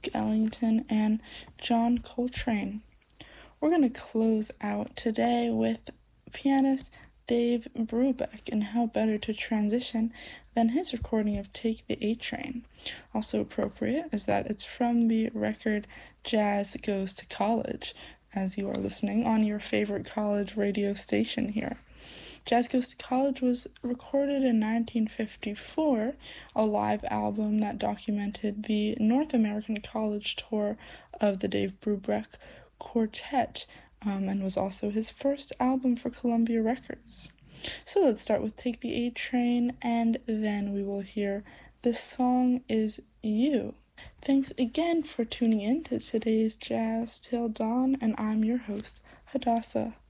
Duke Ellington, and John Coltrane. We're going to close out today with pianist Dave Brubeck, and how better to transition than his recording of Take the A Train. Also appropriate is that it's from the record Jazz Goes to College, as you are listening on your favorite college radio station here. Jazz Goes to College was recorded in 1954, a live album that documented the North American college tour of the Dave Brubeck Quartet, and was also his first album for Columbia Records. So let's start with Take the A Train, and then we will hear The Song Is You. Thanks again for tuning in to today's Jazz Till Dawn, and I'm your host, Hadassah.